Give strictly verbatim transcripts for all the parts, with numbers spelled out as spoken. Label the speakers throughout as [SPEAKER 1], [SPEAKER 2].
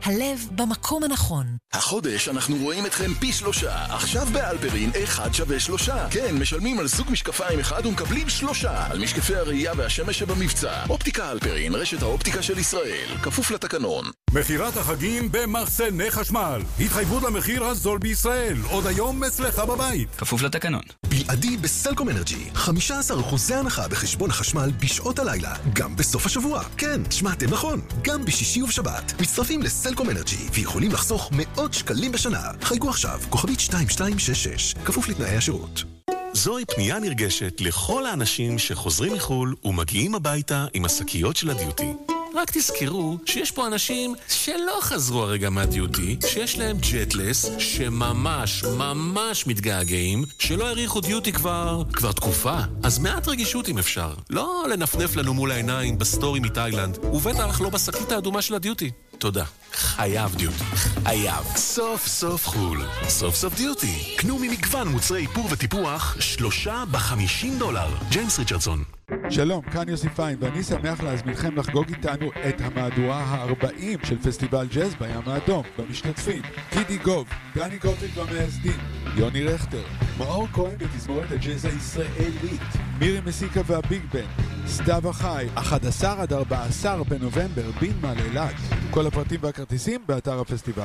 [SPEAKER 1] הלב במקום הנכון.
[SPEAKER 2] החודש אנחנו רואים אתכם פי שלושה. עכשיו באלפרין אחד שווה שלושה. כן, משלמים על זוג משקפיים אחד ומקבלים שלושה. על משקפי הראייה והשמש שבמבצע. אופטיקה אלפרין, רשת האופטיקה של ישראל. כפוף לתקנון.
[SPEAKER 3] מחירת החגים במחסני חשמל. התחייבות למחיר הזול בישראל. עוד היום אצלך בבית.
[SPEAKER 4] כפוף לתקנון.
[SPEAKER 5] בלעדי בסלקום אנרג'י. חמישה עשר אחוז הנחה בחשבון החשמל בשעות הלילה. גם בסוף השבוע. כן, שמעתם נכון. גם בשישי ובשבת. מצטרפים לסלקום אנרג'י ויכולים לחסוך מאות שקלים בשנה. חייגו עכשיו, כוכבית שתיים שתיים שש שש. כפוף לתנאי השירות.
[SPEAKER 6] זוהי פנייה נרגשת לכל האנשים שחוזרים מחול ומגיעים הביתה עם השקיות של הדיוטי. רק תזכרו שיש פה אנשים שלא חזרו הרגע מהדיוטי, שיש להם ג'טלס, שממש ממש מתגעגעים, שלא העריכו דיוטי כבר, כבר תקופה. אז מעט רגישות אם אפשר. לא לנפנף לנו מול העיניים בסטורי מתאילנד, ובטח לא בשקית האדומה של הדיוטי. תודה. חייב דיוטי. חייב.
[SPEAKER 5] סוף סוף חול. סוף סוף דיוטי. קנו ממגוון מוצרי איפור וטיפוח, שלושה בחמישים דולר. ג'יימס ריצ'רדסון.
[SPEAKER 7] שלום, כאן יוסי פיין, ואני שמח להזמינכם לחגוג איתנו את המהדורה ה-ארבעים של פסטיבל ג'אז בים האדום. במשתתפים, קידי גוב, דני גוטליב והמייסדים, יוני רכטר, מאור כהן בתזמורת הג'אז הישראלית, מירי מסיקה והביג בן, סתיו החי, אחד עשר עד ארבעה עשר בנובמבר, בינמה לאילת. כל הפרטים והכרטיסים באתר הפסטיבל.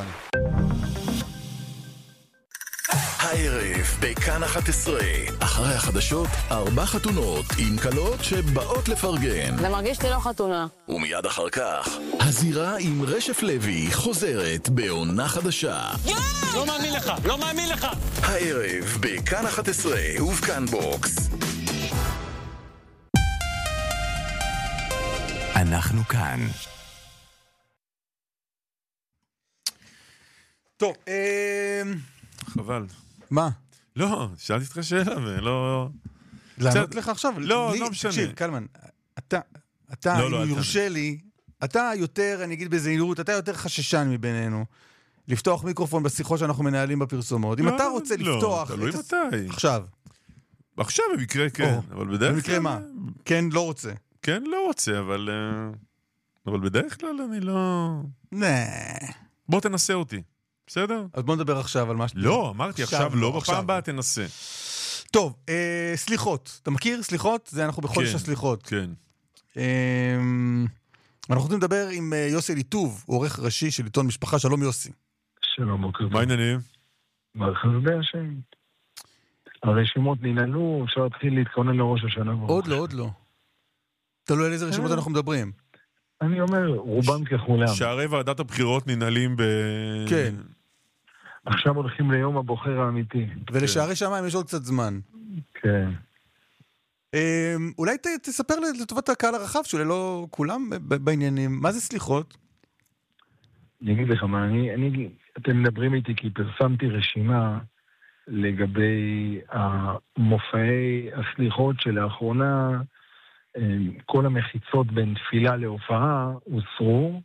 [SPEAKER 2] הערב בכאן אחת עשרה, אחרי החדשות, ארבע חתונות עם קלות שבאות לפרגן.
[SPEAKER 8] זה מרגיש לי לא חתונה.
[SPEAKER 2] ומיד אחר כך, הזירה עם רשף לוי חוזרת בעונה חדשה.
[SPEAKER 9] לא מאמין לך, לא מאמין לך.
[SPEAKER 2] הערב בכאן אחת עשרה ובכאן בוקס.
[SPEAKER 4] אנחנו כאן.
[SPEAKER 10] טוב, אה...
[SPEAKER 11] חבל.
[SPEAKER 10] מה?
[SPEAKER 11] לא, שאלתי אותך שאלה ולא...
[SPEAKER 10] לענות לך עכשיו?
[SPEAKER 11] לא, לא משנה.
[SPEAKER 10] תקשיב, קלמן, אתה, אתה, אם יורשה לי, אתה יותר, אני אגיד בזהירות, אתה יותר חששן מבינינו, לפתוח מיקרופון בשיחות שאנחנו מנהלים בפרסומות. אם אתה רוצה לפתוח...
[SPEAKER 11] תלוי מתי.
[SPEAKER 10] עכשיו.
[SPEAKER 11] עכשיו במקרה כן, אבל בדרך כלל...
[SPEAKER 10] במקרה מה? כן, לא רוצה.
[SPEAKER 11] כן, לא רוצה, אבל... אבל בדרך כלל אני לא...
[SPEAKER 10] נה.
[SPEAKER 11] בוא תנסה אותי. בסדר?
[SPEAKER 10] אז בוא נדבר עכשיו על מה...
[SPEAKER 11] לא, אמרתי עכשיו לא, בפעם הבאה תנסה.
[SPEAKER 10] טוב, אה, סליחות. אתה מכיר סליחות? זה אנחנו בחודש
[SPEAKER 11] כן,
[SPEAKER 10] הסליחות.
[SPEAKER 11] כן.
[SPEAKER 10] אה, אנחנו רוצים לדבר עם יוסי ליטוב, עורך ראשי של עיתון משפחה. שלום יוסי.
[SPEAKER 12] שלום, בוקר.
[SPEAKER 11] מה העניינים?
[SPEAKER 12] בחסדי השם. הרשימות ננעלו, אפשר להתחיל להתכונן לראש השנה.
[SPEAKER 10] עוד לא, עוד לא. תלוי על איזה רשימות אנחנו מדברים.
[SPEAKER 12] אני אומר, רובם ככולם.
[SPEAKER 11] שערי ועדת הבחירות ננעלים ב...
[SPEAKER 10] כן.
[SPEAKER 12] עכשיו הולכים ליום הבוחר האמיתי.
[SPEAKER 10] ולשערי שמיים יש עוד קצת זמן.
[SPEAKER 12] כן.
[SPEAKER 10] אולי תספר לטובת הקהל הרחב שאולי לא כולם בעניינים. מה זה סליחות?
[SPEAKER 12] אני אגיד לך מה, אני, אתם מדברים איתי כי פרסמתי רשימה לגבי המופעי הסליחות שלאחרונה כל המחיצות בין תפילה להופעה הוסרו,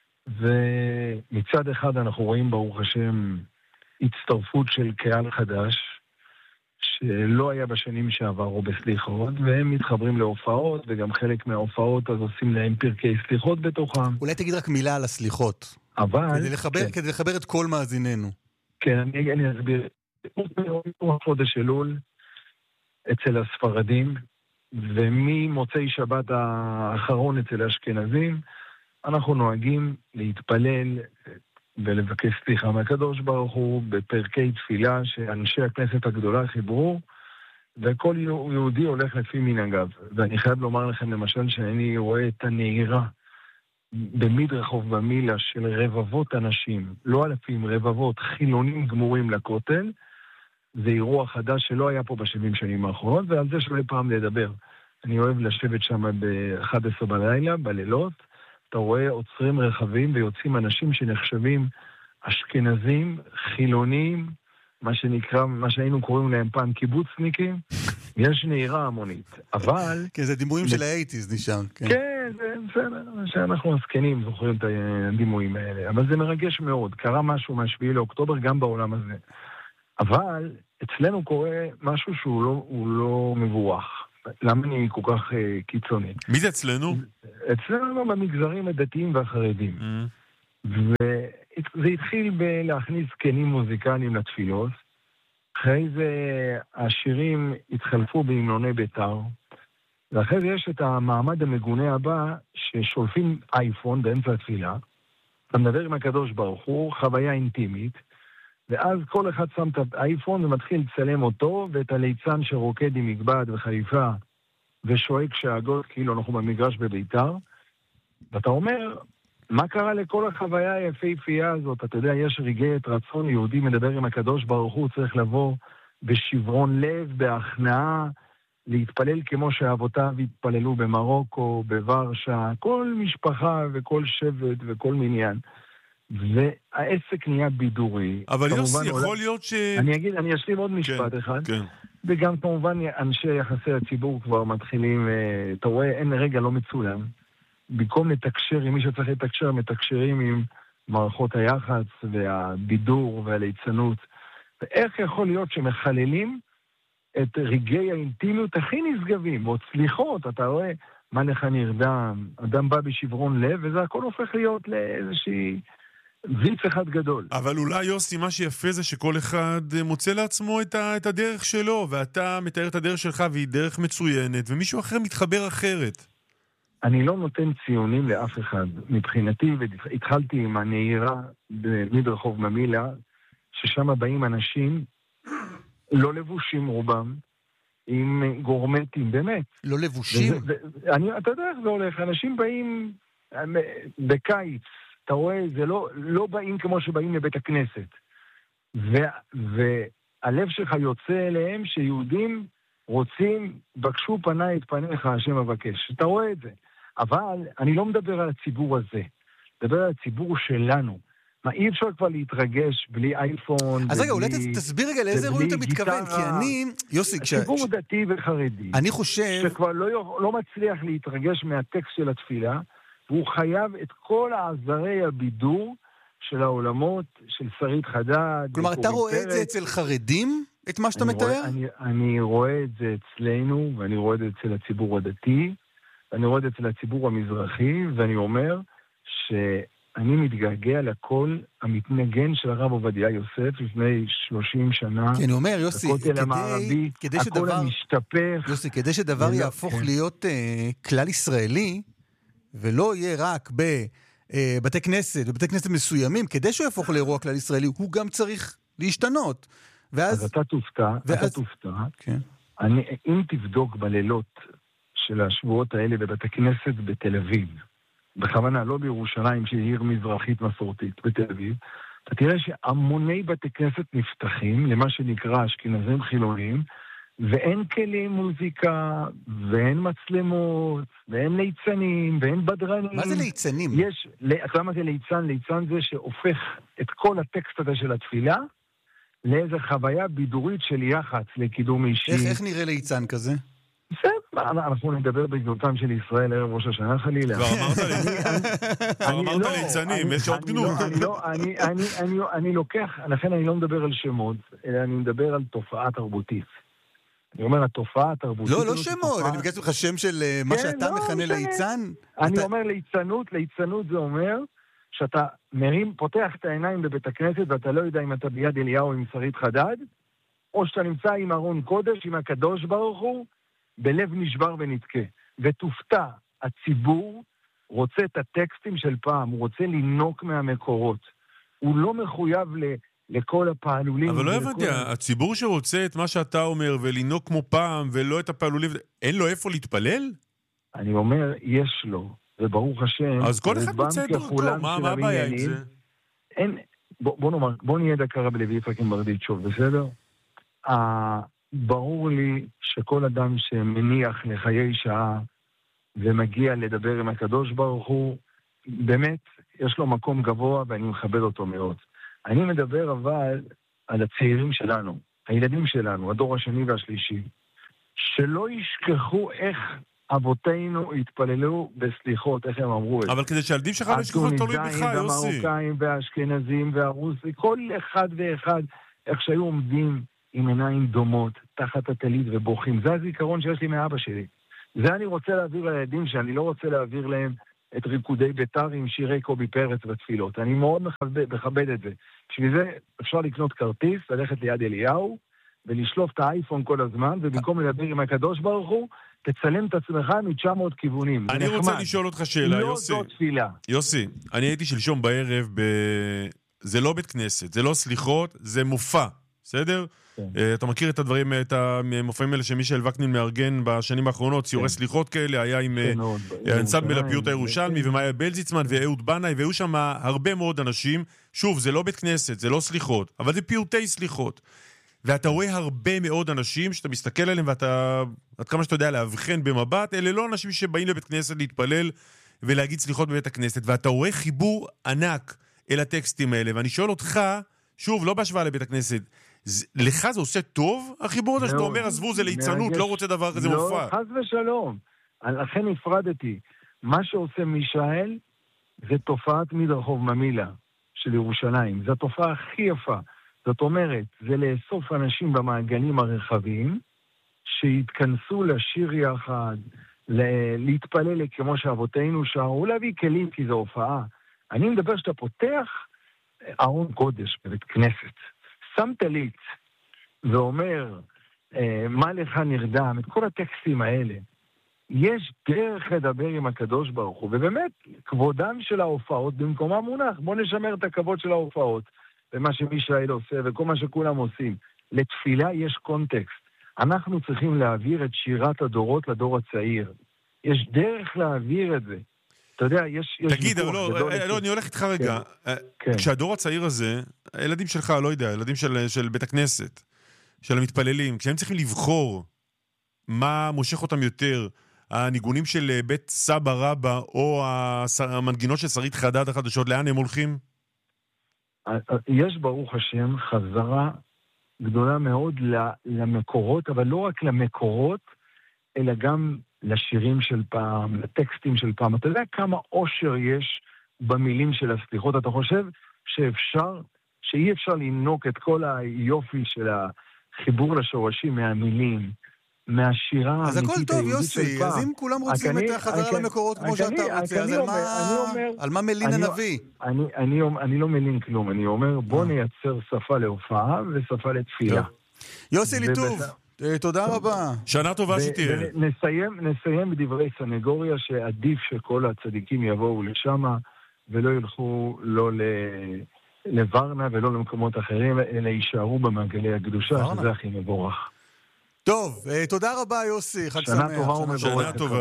[SPEAKER 12] ומצד אחד אנחנו רואים ברוך השם הצטרפות של קהל חדש שלא היה בשנים שעברו בסליחות, והם מתחברים להופעות, וגם חלק מההופעות אז עושים להם פרקי סליחות בתוכם.
[SPEAKER 10] אולי תגיד רק מילה על הסליחות.
[SPEAKER 12] אבל...
[SPEAKER 10] כדי לחבר, כן. כדי לחבר את כל מאזיננו.
[SPEAKER 12] כן, אני, אני אסביר. הוא חודש אלול אצל הספרדים, וממוצאי שבת האחרון אצל האשכנזים, אנחנו נוהגים להתפלל ולבקש סליחה מהקדוש ברוך הוא בפרקי תפילה שאנשי הכנסת הגדולה חיברו, וכל יהודי הולך לפי מנהגיו. ואני חייב לומר לכם למשל שאני רואה את הנהירה במדרחוב במילה של רבבות אנשים, לא אלפים, רבבות, חילונים גמורים לכותל. זה אירוע חדש שלא היה פה בשבעים שנים האחרונות, ועל זה שווה פעם לדבר. אני אוהב לשבת שם ב-אחת עשרה בלילה, בלילות, אתה רואה עוצרים רכבים ויוצאים אנשים שנחשבים אשכנזים, חילונים, מה שנקרא, מה שהיינו קוראים להם פעם קיבוצניקים, יש נהירה המונית, אבל...
[SPEAKER 10] כן, זה דימויים של האייטיז נשאר.
[SPEAKER 12] כן, זה בסדר, שאנחנו הזקנים זוכרים את הדימויים האלה, אבל זה מרגש מאוד, קרה משהו מהשביעי לאוקטובר גם בעולם הזה. אבל אצלנו קורה משהו שהוא לא, הוא לא מבורח. למה אני כל כך uh, קיצוני?
[SPEAKER 11] מי זה אצלנו?
[SPEAKER 12] אצלנו במגזרים הדתיים והחרדים. Mm. וזה התחיל בלהכניס כלים מוזיקליים לתפילות. אחרי זה השירים התחלפו בהמנוני בית"ר, ואחרי זה יש את המעמד המגונה הבא, ששולפים אייפון באמצע התפילה, אתה מדבר עם הקדוש ברוך הוא, חוויה אינטימית, ואז כל אחד שם את האייפון ומתחיל לצלם אותו, ואת הליצן שרוקד עם מגבד וחליפה, ושואג שאגות כאילו אנחנו במגרש בביתר, ואתה אומר, מה קרה לכל החוויה היפהפייה הזאת? אתה יודע, יש רגעי את רצון, יהודי מדבר עם הקדוש ברוך הוא, צריך לבוא בשברון לב, בהכנעה, להתפלל כמו שאבותיו התפללו במרוקו, בוורשה, כל משפחה וכל שבט וכל מניין. והעסק נהיה בידורי.
[SPEAKER 11] אבל יוסי, יכול
[SPEAKER 12] עולה...
[SPEAKER 11] להיות ש...
[SPEAKER 12] אני אגיד, אני אשלים עוד משפט כן, אחד. כן. וגם כמובן אנשי יחסי הציבור כבר מתחילים, אתה רואה, אין רגע לא מצולם. במקום לתקשר עם מי שצריך לתקשר, מתקשרים עם מערכות היחץ והבידור והליצנות. ואיך יכול להיות שמחללים את רגעי האינטימיות הכי נשגבים, ועוד סליחות, אתה רואה, מה לך נרדם, אדם בא בשברון לב, וזה הכל הופך להיות לאיזושהי ויץ אחד גדול.
[SPEAKER 11] אבל אולי יוסי, מה שיפה זה שכל אחד מוצא לעצמו את, ה, את הדרך שלו, ואתה מתאר את הדרך שלך, והיא דרך מצוינת, ומישהו אחר מתחבר אחרת.
[SPEAKER 12] אני לא נותן ציונים לאף אחד. מבחינתי, והתחלתי עם הנהירה במדרחוב ממילה, ששם באים אנשים לא לבושים רובם, עם גורמטים, באמת.
[SPEAKER 10] לא לבושים?
[SPEAKER 12] וזה, זה, אני, אתה יודע איך זה הולך, אנשים באים בקיץ, אתה רואה, זה לא, לא באים כמו שבאים לבית הכנסת. ו, והלב שלך יוצא אליהם שיהודים רוצים, בקשו פניי את פניך, השם אבקש. אתה רואה את זה. אבל אני לא מדבר על הציבור הזה. מדבר על הציבור שלנו. מה, אי אפשר כבר להתרגש בלי אייפון.
[SPEAKER 10] אז רגע, אולי תסביר רגע לאיזה אירועים אתה מתכוון, כי אני, יוסי,
[SPEAKER 12] הציבור דתי וחרדי,
[SPEAKER 10] אני חושב,
[SPEAKER 12] שכבר לא, לא מצליח להתרגש מהטקסט של התפילה, והוא חייב את כל העזרי הבידור של העולמות, של שרית חדד.
[SPEAKER 10] כלומר, אתה רואה את זה אצל חרדים, את מה שאתה מתאר?
[SPEAKER 12] אני, אני רואה את זה אצלנו, ואני רואה את זה אצל הציבור הדתי, ואני רואה את זה אצל הציבור המזרחי, ואני אומר ש... אני מתגעגע לכל המתנגן של הרב עובדיה יוסף לפני שלושים שנה.
[SPEAKER 10] כן, אני אומר, יוסי,
[SPEAKER 12] הכותל המערבי,
[SPEAKER 10] כדי
[SPEAKER 12] הכל
[SPEAKER 10] שדבר,
[SPEAKER 12] המשתפך.
[SPEAKER 10] יוסי, כדי שדבר יהפוך כן. להיות uh, כלל ישראלי, ולא יהיה רק בבתי uh, כנסת, בבתי כנסת מסוימים, כדי שהוא יהפוך לאירוע כלל ישראלי, הוא גם צריך להשתנות. ואז...
[SPEAKER 12] אז אתה תופתע, ואז... אתה תופתע. כן. אני, אם תבדוק בלילות של השבועות האלה בבתי כנסת בתל אביב, בכוונה, לא בירושלים, שהיא עיר מזרחית מסורתית, בתל אביב, אתה תראה שהמוני בתי כנסת נפתחים, למה שנקרא אשכנזים חילונים, ואין כלים מוזיקה, ואין מצלמות, ואין ליצנים, ואין בדרנים.
[SPEAKER 10] מה זה ליצנים?
[SPEAKER 12] יש, אתה יודע מה זה ליצן? ליצן זה שהופך את כל הטקסט הזה של התפילה, לאיזו חוויה בידורית של יח"צ לקידום אישי.
[SPEAKER 10] איך, איך נראה ליצן כזה?
[SPEAKER 12] בסדר, אנחנו נדבר בגנותם של ישראל ערב ראש השנה חלילה.
[SPEAKER 11] כבר אמרת ליצנים, יש עוד גנוב.
[SPEAKER 12] אני לוקח, לכן אני לא מדבר על שמות, אלא אני מדבר על תופעה תרבותית. אני אומר, התופעה התרבותית...
[SPEAKER 10] לא, לא שמות, אני מבקש לך שם של מה שאתה מכנה ליצן.
[SPEAKER 12] אני אומר ליצנות, ליצנות זה אומר שאתה מרים, פותח את העיניים בבית הכנסת, ואתה לא יודע אם אתה ביד אליהו עם שרית חדד, או שאתה נמצא עם ארון קודש, עם הקדוש ברוך הוא, בלב נשבר ונתקה. ותופתע, הציבור רוצה את הטקסטים של פעם, הוא רוצה לנוק מהמקורות. הוא לא מחויב ל, לכל הפעלולים.
[SPEAKER 11] אבל לא הבנתי, הציבור שרוצה את מה שאתה אומר, ולנוק כמו פעם, ולא את הפעלולים, אין לו איפה להתפלל?
[SPEAKER 12] אני אומר, יש לו, וברוך השם.
[SPEAKER 11] אז כל אחד מוצא את דרכו, מה הבעיה עם זה?
[SPEAKER 12] אין, בוא, בוא נאמר, בוא נהיה דקה בלוי יצחק עם ברדיצ'וב, בסדר? ברור לי שכל אדם שמניח לחיי שעה ומגיע לדבר עם הקדוש ברוך הוא, באמת יש לו מקום גבוה ואני מכבד אותו מאוד. אני מדבר אבל על הצעירים שלנו, הילדים שלנו, הדור השני והשלישי, שלא ישכחו איך אבותינו התפללו בסליחות, איך הם אמרו את זה.
[SPEAKER 11] אבל כדי שהילדים שלך לא ישכחו תלוי בך, יוסי.
[SPEAKER 12] והמרוקאים והאשכנזים והרוסים, כל אחד ואחד, איך שהיו עומדים עם עיניים דומות, תחת הטלית ובוכים. זה הזיכרון שיש לי מאבא שלי. זה אני רוצה להעביר לילדים שאני לא רוצה להעביר להם את ריקודי ביתר עם שירי קובי פרץ בתפילות. אני מאוד מכבד, מכבד את זה. בשביל זה אפשר לקנות כרטיס, ללכת ליד אליהו, ולשלוף את האייפון כל הזמן, ובמקום לדבר עם הקדוש ברוך הוא, תצלם את עצמך מ-תשע מאות כיוונים.
[SPEAKER 11] אני רוצה לשאול אותך שאלה, יוסי.
[SPEAKER 12] לא זו תפילה.
[SPEAKER 11] יוסי, אני הייתי שלשום בערב, ב... זה לא בית כנסת, זה לא סליחות, זה מופע, בסדר? כן. אתה מכיר את הדברים, את המופעים האלה שמישל וקנין מארגן בשנים האחרונות, ציורי כן. סליחות כאלה, היה עם אנסמבל הפיוט הירושלמי, ומאיה בלזיצמן, ואהוד בנאי, והיו שם הרבה מאוד אנשים. שוב, זה לא בית כנסת, זה לא סליחות, אבל זה פיוטי סליחות. ואתה רואה הרבה מאוד אנשים שאתה מסתכל עליהם, ואתה, עד כמה שאתה יודע להבחן במבט, אלה לא אנשים שבאים לבית כנסת להתפלל ולהגיד סליחות בבית הכנסת, ואתה רואה חיבור ענק אל הטקסטים האלה, ואני שואל אותך, שוב, לא בהשוואה לבית הכנסת, לך זה עושה טוב, החיבור הזה שאתה אומר, עזבו, זה ליצנות, לא רוצה דבר כזה מופע.
[SPEAKER 12] לא, חס ושלום. לכן הפרדתי. מה שעושה מישאל, זה תופעת מדרחוב ממילה של ירושלים. זו התופעה הכי יפה. זאת אומרת, זה לאסוף אנשים במעגלים הרחבים, שיתכנסו לשיר יחד, להתפלל כמו שאבותינו שרו, להביא כלים כי זו הופעה. אני מדבר שאתה פותח ארון קודש בבית כנסת, שם תליץ ואומר, מה לך נרדם, את כל הטקסטים האלה. יש דרך לדבר עם הקדוש ברוך הוא, ובאמת, כבודם של ההופעות במקומם מונח. בוא נשמר את הכבוד של ההופעות, ומה שמישאל עושה, וכל מה שכולם עושים. לתפילה יש קונטקסט. אנחנו צריכים להעביר את שירת הדורות לדור הצעיר. יש דרך להעביר את זה. אתה יודע, יש...
[SPEAKER 11] תגיד, אבל לא, לא, אני הולך איתך רגע. כשהדור הצעיר הזה, הילדים שלך, לא יודע, הילדים של בית הכנסת, של המתפללים, כשהם צריכים לבחור מה מושך אותם יותר, הניגונים של בית סבא רבא, או המנגינות של שרית חדד החדשות, לאן הם הולכים?
[SPEAKER 12] יש ברוך השם חזרה גדולה מאוד למקורות, אבל לא רק למקורות, אלא גם לשירים של פעם, לטקסטים של פעם. אתה יודע כמה אושר יש במילים של הסליחות? אתה חושב שאפשר, שאי אפשר לנוק את כל היופי של החיבור לשורשים מהמילים, מהשירה
[SPEAKER 10] האמיתית היהודית של פעם. אז הכל טוב, יוסי, אז אם כולם רוצים את החזרה למקורות כמו שאתה רוצה, אז על מה מלין הנביא?
[SPEAKER 12] אני לא מלין כלום, אני אומר בוא נייצר שפה להופעה ושפה לתפילה.
[SPEAKER 10] יוסי ליטוב, תודה רבה.
[SPEAKER 11] שנה טובה שתהיה.
[SPEAKER 12] נסיים בדברי סנגוריה שעדיף שכל הצדיקים יבואו לשם ולא ילכו לא לוורנה ולא למקומות אחרים, אלא יישארו במעגלי הקדושה, שזה הכי מבורך.
[SPEAKER 10] טוב, תודה רבה יוסי, חג שמח.
[SPEAKER 12] שנה טובה ומבורכת.
[SPEAKER 11] שנה טובה.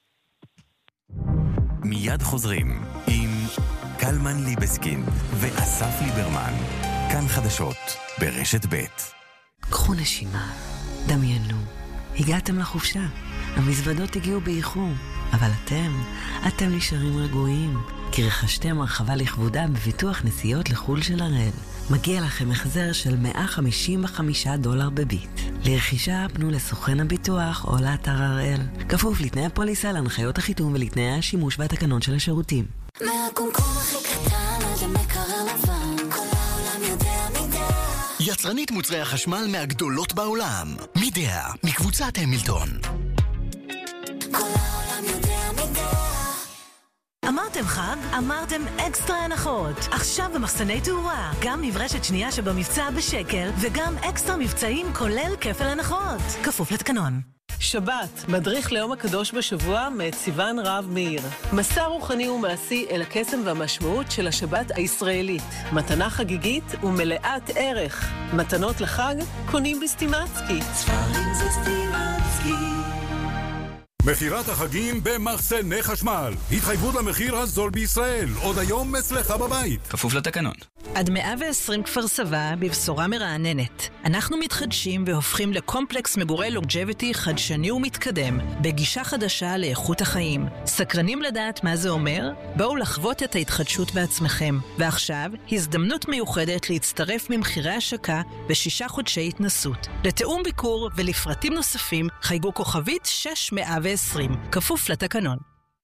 [SPEAKER 4] מיד חוזרים עם קלמן ליבסקין ואסף ליברמן. כאן חדשות ברשת ב'.
[SPEAKER 1] קחו נשימה, דמיינו, הגעתם לחופשה, המזוודות הגיעו באיחור, אבל אתם, אתם נשארים רגועים, כי רכשתם הרחבה לכבודה בביטוח נסיעות לחול של הראל. מגיע לכם החזר של מאה חמישים וחמישה דולר בביט. לרכישה פנו לסוכן הביטוח או לאתר הראל. כפוף לתנאי הפוליסה, להנחיות החיתום ולתנאי השימוש והתקנון של השירותים.
[SPEAKER 8] מהקומקום הכי קטן עד למקרר לבן, כל העולם יודע מידה.
[SPEAKER 5] יצרנית מוצרי החשמל מהגדולות בעולם. מידה, מקבוצת המילטון.
[SPEAKER 8] כל העולם יודע מידה.
[SPEAKER 1] אמרתם חג? אמרתם אקסטרה הנחות. עכשיו במחסני תאורה. גם נברשת שנייה שבמבצע בשקל, וגם אקסטרה מבצעים כולל כפל הנחות. כפוף לתקנון.
[SPEAKER 13] שבת, מדריך ליום הקדוש בשבוע מאת סיוון רב מאיר. מסע רוחני ומעשי אל הקסם והמשמעות של השבת הישראלית. מתנה חגיגית ומלאת ערך. מתנות לחג קונים בסטימצקי.
[SPEAKER 8] ספרים זה סטימצקי.
[SPEAKER 3] מחירת החגים במחסני חשמל. התחייבות למחיר הזול בישראל. עוד היום אצלך בבית.
[SPEAKER 4] כפוף לתקנון.
[SPEAKER 1] עד מאה ועשרים כפר סבא בבשורה מרעננת. אנחנו מתחדשים והופכים לקומפלקס מגורי לונג'ביטי חדשני ומתקדם, בגישה חדשה לאיכות החיים. סקרנים לדעת מה זה אומר? בואו לחוות את ההתחדשות בעצמכם. ועכשיו, הזדמנות מיוחדת להצטרף ממחירי השקה בשישה חודשי התנסות. לתאום ביקור ולפרטים נוספים, חייגו כוכבית שש מאה ועשרים. כפוף לתקנון.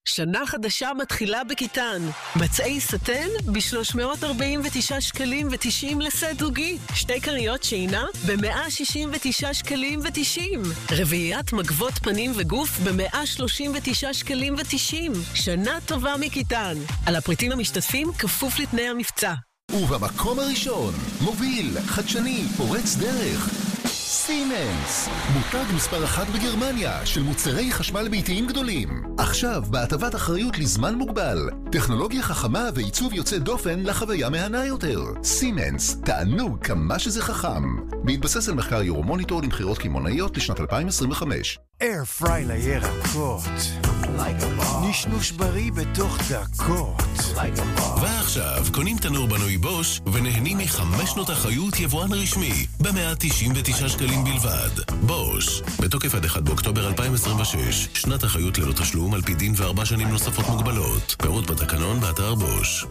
[SPEAKER 13] שנה חדשה מתחילה בכיתן. מצעי סטן ב-שלוש מאות ארבעים ותשעה שקלים ותשעים לסט זוגי. שתי קריות שינה ב-מאה שישים ותשעה שקלים ותשעים. רביעיית מגבות פנים וגוף ב-מאה שלושים ותשעה שקלים ותשעים. שנה טובה מכיתן. על הפריטים המשתתפים כפוף לתנאי המבצע.
[SPEAKER 2] ובמקום הראשון, מוביל, חדשני, פורץ דרך, סימנס, מותג מספר אחת בגרמניה של מוצרי חשמל ביתיים גדולים. עכשיו בהטבת אחריות לזמן מוגבל, טכנולוגיה חכמה ועיצוב יוצא דופן לחוויה מהנה יותר. סימנס, תענוג כמה שזה חכם. בהתבסס על מחקר יורומוניטור למחירות קמעונאיות לשנת אלפיים עשרים וחמש.
[SPEAKER 14] אייר פריי לירקות, נשנוש בריא בתוך דקות.
[SPEAKER 15] ועכשיו קונים תנור בנוי בוש ונהנים מחמש שנות אחריות יבואן רשמי ב-מאה תשעים ותשעה שקלים בלבד. בוש, בתוקף עד אחד באוקטובר אלפיים עשרים ושש, שנת אחריות ללא תשלום על פי דין וארבע שנים נוספות מוגבלות. פירוט בתקנון באתר בוש.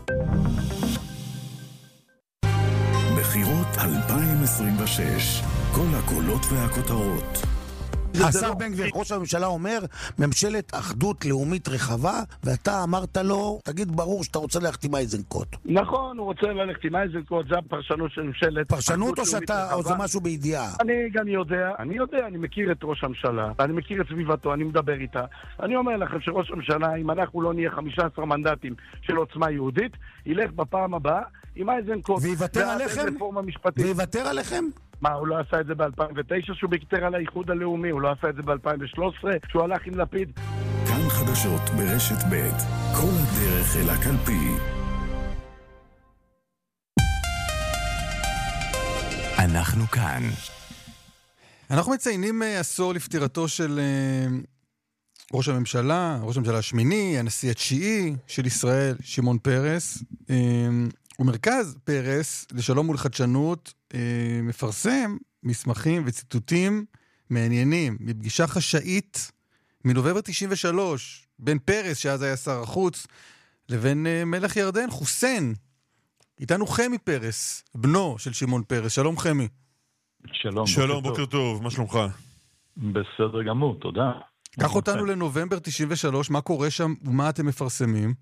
[SPEAKER 16] בחירות אלפיים עשרים ושש, כל הקולות והכותרות.
[SPEAKER 17] השר בן גביר, ראש הממשלה אומר, ממשלת אחדות לאומית רחבה, ואתה אמרת לו, תגיד ברור שאתה רוצה ללכת עם איזנקוט.
[SPEAKER 18] נכון, הוא רוצה ללכת עם איזנקוט, זה הפרשנות של ממשלת
[SPEAKER 17] פרשנות או שאתה, או זה משהו בידיעה?
[SPEAKER 18] אני גם יודע, אני יודע, אני מכיר את ראש הממשלה, אני מכיר את סביבתו, אני מדבר איתה. אני אומר לכם שראש הממשלה, אם אנחנו לא נהיה חמישה עשר מנדטים של עוצמה יהודית, ילך בפעם הבאה עם איזנקוט.
[SPEAKER 17] ויוותר עליכם? ויוותר עליכם?
[SPEAKER 18] מה, הוא לא עשה את זה ב-אלפיים ותשע שהוא ביקטר על האיחוד הלאומי? הוא לא עשה את זה ב-אלפיים ושלוש עשרה שהוא הלך עם לפיד?
[SPEAKER 16] כאן חדשות ברשת ב', כל הדרך אל הקלפי.
[SPEAKER 4] אנחנו כאן.
[SPEAKER 10] אנחנו מציינים עשור לפטירתו של ראש הממשלה, ראש הממשלה השמיני, הנשיא התשיעי של ישראל, שמעון פרס. ומרכז פרס לשלום ולחדשנות מפרסם מסמכים וציטוטים מעניינים מפגישה חשאית מנובמבר תשעים ושלוש בין פרס, שאז היה שר החוץ, לבין מלך ירדן, חוסיין. איתנו חמי פרס, בנו של שמעון פרס. שלום חמי.
[SPEAKER 19] שלום.
[SPEAKER 11] שלום, בוקר טוב, מה שלומך?
[SPEAKER 19] בסדר גמור, תודה.
[SPEAKER 10] קח אותנו לנובמבר תשעים ושלוש, מה קורה שם ומה אתם מפרסמים?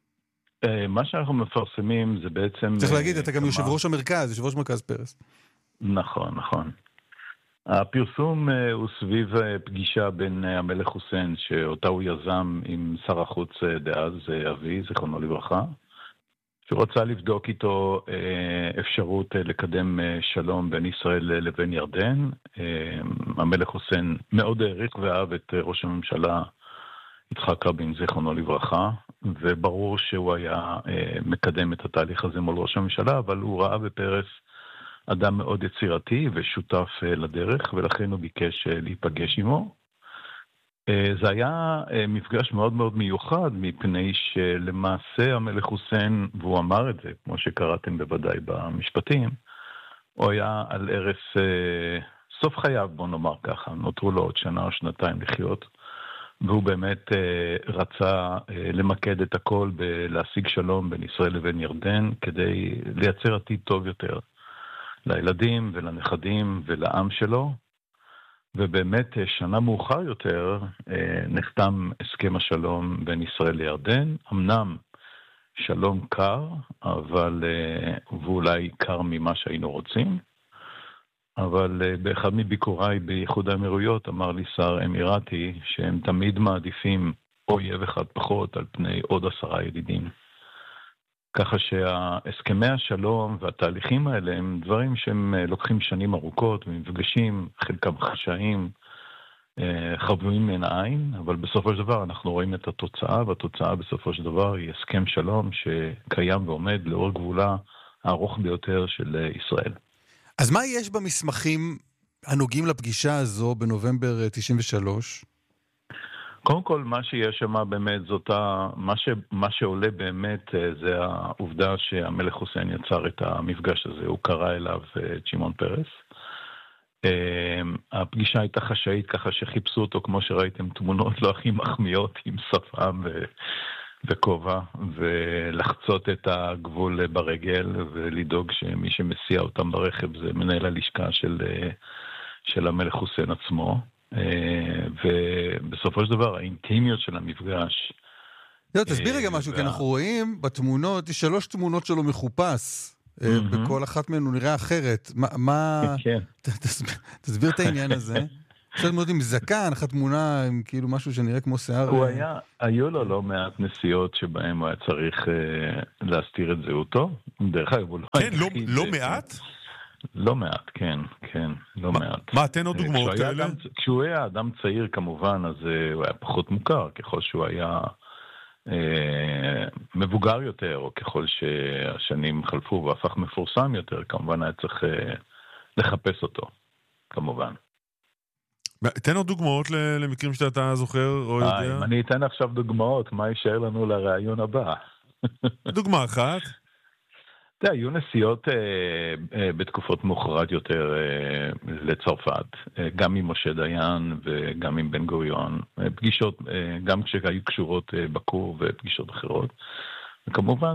[SPEAKER 19] מה שאנחנו מפרסמים זה בעצם...
[SPEAKER 10] צריך להגיד, אתה גם יושב ראש המרכז, יושב ראש מרכז פרס.
[SPEAKER 19] נכון, נכון. הפרסום הוא סביב פגישה בין המלך חוסיין, שאותה הוא יזם עם שר החוץ דאז, אבי, זיכרונו לברכה, שרוצה לבדוק איתו אפשרות לקדם שלום בין ישראל לבין ירדן. המלך חוסיין מאוד העריך ואהב את ראש הממשלה יצחק רבין, זיכרונו לברכה, וברור שהוא היה מקדם את התהליך הזה מול ראש הממשלה, אבל הוא ראה בפרס אדם מאוד יצירתי ושותף לדרך, ולכן הוא ביקש להיפגש עמו. זה היה מפגש מאוד מאוד מיוחד, מפני שלמעשה המלך חוסיין, והוא אמר את זה, כמו שקראתם בוודאי במשפטים, הוא היה על ערש סוף חייו, בוא נאמר ככה, נותרו לו עוד שנה או שנתיים לחיות, והוא באמת רצה למקד את הכל בלהשיג שלום בין ישראל לבין ירדן, כדי לייצר עתיד טוב יותר לילדים ולנכדים ולעם שלו. ובאמת שנה מאוחר יותר נחתם הסכם השלום בין ישראל לירדן, אמנם שלום קר, אבל ואולי קר ממה שהיינו רוצים, אבל באחד מביקוריי באיחוד האמירויות אמר לי שר אמירתי שהם תמיד מעדיפים אויב אחד פחות על פני עוד עשרה ידידים. ככה שהסכמי השלום והתהליכים האלה הם דברים שהם לוקחים שנים ארוכות ומפגשים, חלקם חשאיים, חבויים מן העין, אבל בסופו של דבר אנחנו רואים את התוצאה, והתוצאה בסופו של דבר היא הסכם שלום שקיים ועומד לאור גבולה הארוך ביותר של ישראל.
[SPEAKER 10] אז מה יש במסמכים הנוגעים לפגישה הזו בנובמבר תשעים ושלוש?
[SPEAKER 19] קודם כל, מה שיש שם באמת זאת ה... מה, ש... מה שעולה באמת זה העובדה שהמלך חוסיין יצר את המפגש הזה, הוא קרא אליו את שמעון פרס. הפגישה הייתה חשאית ככה שחיפשו אותו, כמו שראיתם, תמונות לא הכי מחמיאות עם שפם ו... וכובע, ולחצות את הגבול ברגל ולדאוג שמי שמסיע אותם ברכב זה מנהל הלשכה של, של המלך חוסיין עצמו. ובסופו של דבר האינטימיות של המפגש
[SPEAKER 10] לא, תסביר רגע משהו, כי אנחנו רואים בתמונות, יש שלוש תמונות שלו מחופש, בכל אחת מהן הוא נראה אחרת. מה... תסביר את העניין הזה. אפשר תמונות עם זקן, אחת תמונה עם כאילו משהו שנראה כמו שיער.
[SPEAKER 19] הוא היה, היו לו לא מעט נסיעות שבהם הוא היה צריך להסתיר את זהותו. דרך אגב, הוא לא...
[SPEAKER 11] כן, לא מעט?
[SPEAKER 19] לא מעט, כן, כן, לא מעט.
[SPEAKER 11] מה, תן עוד דוגמאות כאלה?
[SPEAKER 19] כשהוא היה אדם צעיר כמובן, אז הוא היה פחות מוכר, ככל שהוא היה מבוגר יותר, או ככל שהשנים חלפו והפך מפורסם יותר, כמובן היה צריך לחפש אותו, כמובן.
[SPEAKER 11] תן עוד דוגמאות למקרים שאתה זוכר או יודע.
[SPEAKER 19] אם אני אתן עכשיו דוגמאות, מה יישאר לנו לרעיון הבא?
[SPEAKER 11] דוגמה אחת.
[SPEAKER 19] תראה, היו נסיעות אה, אה, בתקופות מאוחרות יותר אה, לצרפת, אה, גם עם משה דיין וגם עם בן גוריון, אה, פגישות, אה, גם כשהיו קשורות אה, בקור ופגישות אחרות. וכמובן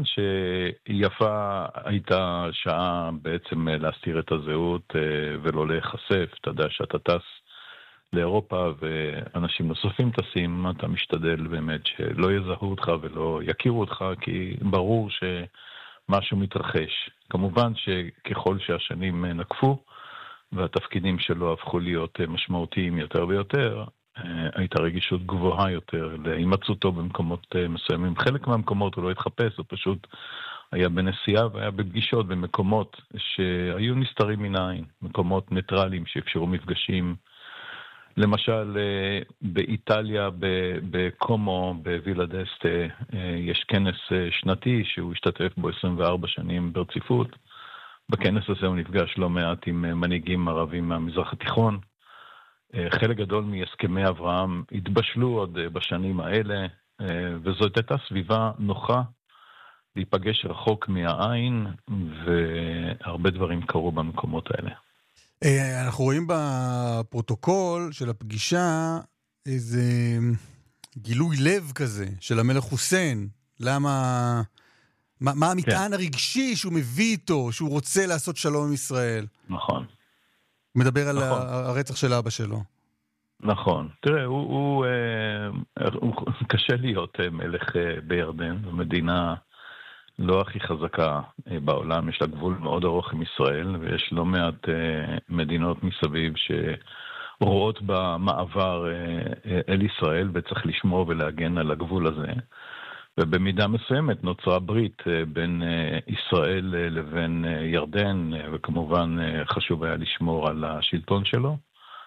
[SPEAKER 19] שיפה הייתה שעה בעצם להסתיר את הזהות אה, ולא להיחשף. אתה יודע שאתה טס לאירופה ואנשים נוספים טסים, אתה משתדל באמת שלא יזהו אותך ולא יכירו אותך, כי ברור ש... משהו מתרחש. כמובן שככל שהשנים נקפו, והתפקידים שלו הפכו להיות משמעותיים יותר ויותר, הייתה רגישות גבוהה יותר להימצאותו במקומות מסוימים. חלק מהמקומות הוא לא התחפש, הוא פשוט היה בנסיעה והיה בפגישות במקומות שהיו נסתרים מן העין, מקומות ניטרליים שאפשרו מפגשים. למשל, באיטליה, בקומו, בווילה דסטה, יש כנס שנתי שהוא השתתף בו עשרים וארבע שנים ברציפות. בכנס הזה הוא נפגש לא מעט עם מנהיגים ערבים מהמזרח התיכון. חלק גדול מהסכמי אברהם התבשלו עוד בשנים האלה, וזאת הייתה סביבה נוחה להיפגש רחוק מהעין, והרבה דברים קרו במקומות האלה.
[SPEAKER 10] אנחנו רואים בפרוטוקול של הפגישה איזה גילוי לב כזה של המלך חוסיין. למה, מה, מה המטען הרגשי שהוא מביא איתו, שהוא רוצה לעשות שלום עם ישראל?
[SPEAKER 19] נכון.
[SPEAKER 10] מדבר על הרצח של אבא שלו.
[SPEAKER 19] נכון. תראה, הוא, הוא, הוא, הוא קשה להיות מלך בירדן, זו מדינה לא הכי חזקה בעולם, יש לה גבול מאוד ארוך עם ישראל, ויש לא מעט מדינות מסביב שרואות במעבר אל ישראל, וצריך לשמור ולהגן על הגבול הזה. ובמידה מסוימת נוצרה ברית בין ישראל לבין ירדן, וכמובן חשוב היה לשמור על השלטון שלו.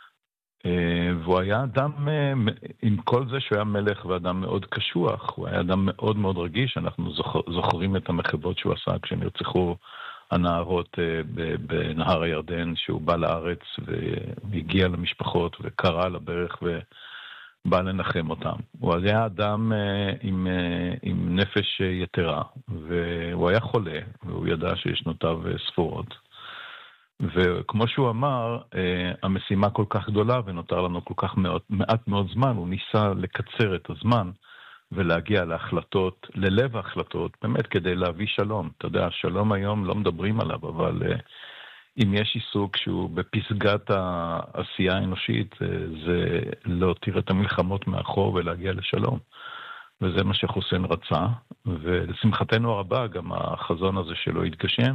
[SPEAKER 19] והוא היה אדם, עם כל זה שהוא היה מלך ואדם מאוד קשוח, הוא היה אדם מאוד מאוד רגיש. אנחנו זוכר, זוכרים את המחוות שהוא עשה כשנרצחו הנערות בנהר הירדן, שהוא בא לארץ והגיע למשפחות וקרא על הברך ובא לנחם אותם. הוא היה אדם עם, עם נפש יתרה, והוא היה חולה, והוא ידע שישנותיו ספורות. וכמו שהוא אמר, המשימה כל כך גדולה ונותר לנו כל כך מעט, מעט מאוד זמן, הוא ניסה לקצר את הזמן ולהגיע להחלטות, ללב ההחלטות, באמת כדי להביא שלום. אתה יודע, שלום היום לא מדברים עליו, אבל אם יש עיסוק שהוא בפסגת העשייה האנושית, זה להותיר את המלחמות מאחור ולהגיע לשלום. וזה מה שחוסיין רצה, ולשמחתנו הרבה גם החזון הזה שלו התגשם.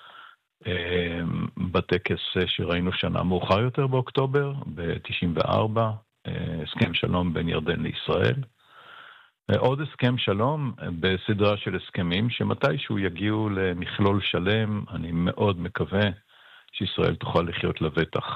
[SPEAKER 19] בטקס שראינו שנה מאוחר יותר באוקטובר, ב-תשעים וארבע, הסכם שלום בין ירדן לישראל. עוד הסכם שלום בסדרה של הסכמים שמתישהו יגיעו למכלול שלם. אני מאוד מקווה שישראל תוכל לחיות לבטח.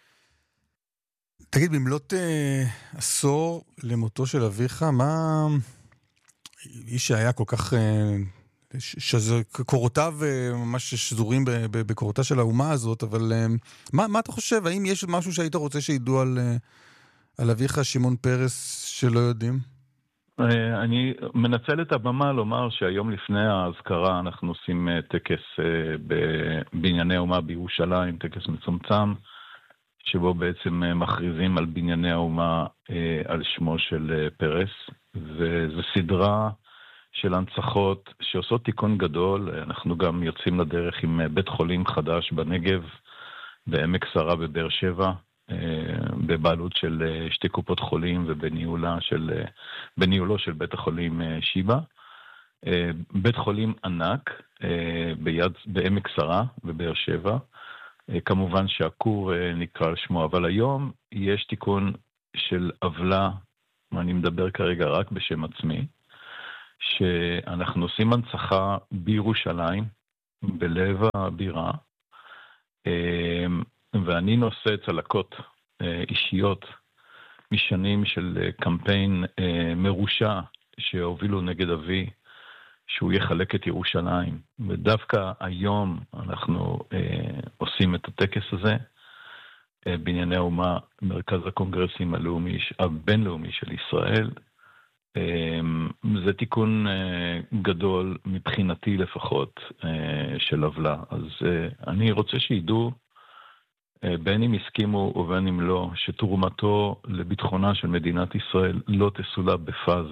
[SPEAKER 10] תגיד, במלאת אה, עשור למותו של אביך, מה איש שהיה כל כך... אה... שקורותיו ממש שזורים בקורותה של האומה הזאת, אבל מה, מה אתה חושב? האם יש משהו שהיית רוצה שידעו על, על אביך שמעון פרס שלא יודעים?
[SPEAKER 19] אני מנצל את הבמה לומר שהיום לפני ההזכרה אנחנו עושים טקס בבנייני האומה בירושלים, טקס מצומצם, שבו בעצם מכריזים על בנייני האומה על שמו של פרס, וזו סדרה של הנצחות שעושות תיקון גדול. אנחנו גם יוצאים לדרך עם בית חולים חדש בנגב, בעמק שרה בבאר שבע, בבעלות של שתי קופות חולים ובניהולה של, בניהולו של בית החולים שיבא. בית חולים ענק ביד, בעמק שרה ובאר שבע. כמובן שהכור נקרא על שמו, אבל היום יש תיקון של עוולה, אני מדבר כרגע רק בשם עצמי, שאנחנו עושים הנצחה בירושלים, בלב הבירה, ואני נושא צלקות אישיות משנים של קמפיין מרושע שהובילו נגד אבי, שהוא יחלק את ירושלים. ודווקא היום אנחנו עושים את הטקס הזה, בענייני האומה, מרכז הקונגרסים הלאומי, הבינלאומי של ישראל. זה תיקון גדול מבחינתי לפחות של עוולה. אז אני רוצה שידעו, בין אם הסכימו ובין אם לא, שתרומתו לביטחונה של מדינת ישראל לא תסולא בפז,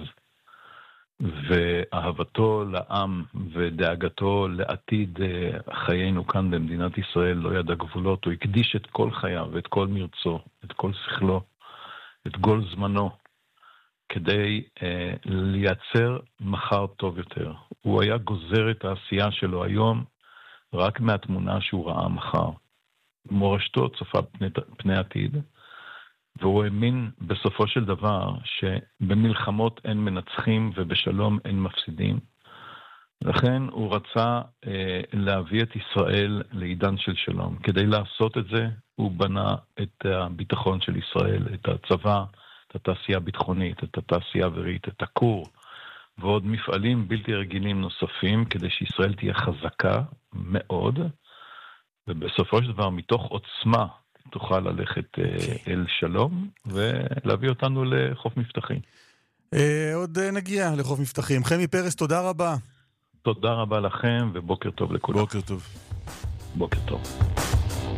[SPEAKER 19] ואהבתו לעם ודאגתו לעתיד חיינו כאן במדינת ישראל לא ידע גבולות. הוא הקדיש את כל חייו ואת כל מרצו, את כל שכלו, את כל זמנו, כדי אה, לייצר מחר טוב יותר. הוא היה גוזר את העשייה שלו היום רק מהתמונה שהוא ראה מחר. מורשתו צופה פני, פני עתיד, והוא האמין בסופו של דבר שבמלחמות אין מנצחים ובשלום אין מפסידים. לכן הוא רצה אה, להביא את ישראל לעידן של שלום. כדי לעשות את זה הוא בנה את הביטחון של ישראל, את הצבא, את התעשייה הביטחונית, את התעשייה האווירית, את הכור, ועוד מפעלים בלתי רגילים נוספים, כדי שישראל תהיה חזקה מאוד, ובסופו של דבר מתוך עוצמה תוכל ללכת אל שלום, ולהביא אותנו לחוף מבטחים.
[SPEAKER 10] עוד נגיע לחוף מבטחים. חמי פרס, תודה רבה.
[SPEAKER 19] תודה רבה לכם, ובוקר טוב לכולם.
[SPEAKER 11] בוקר טוב.
[SPEAKER 19] בוקר טוב.